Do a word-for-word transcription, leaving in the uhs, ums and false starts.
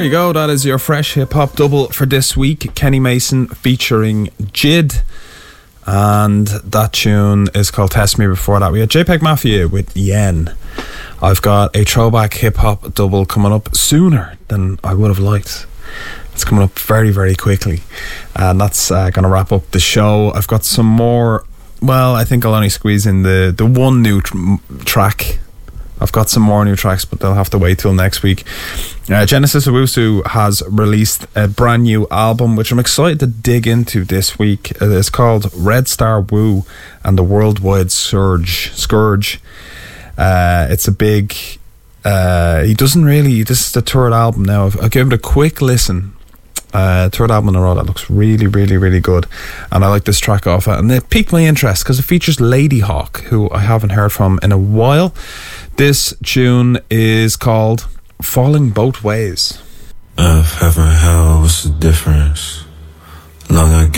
you go. That is your fresh hip-hop double for this week. Kenny Mason featuring Jid. And that tune is called Test Me. Before that, we had JPEG Mafia with Yen. I've got a throwback hip-hop double coming up sooner than I would have liked. It's coming up very, very quickly. And that's uh, going to wrap up the show. I've got some more... Well, I think I'll only squeeze in the, the one new tr- track. I've got some more new tracks, but they'll have to wait till next week. Uh, Genesis Owusu has released a brand new album, which I'm excited to dig into this week. It's called Red Star Woo and the Worldwide Surge Scourge. Uh, it's a big... Uh, he doesn't really... This is the third album now. I've, I've given it a quick listen. Uh, third album in a row that looks really, really, really good, and I like this track off it, and it piqued my interest because it features Ladyhawk, who I haven't heard from in a while. This tune is called Falling Both Ways. Earth, heaven, hell, what's the difference? Long I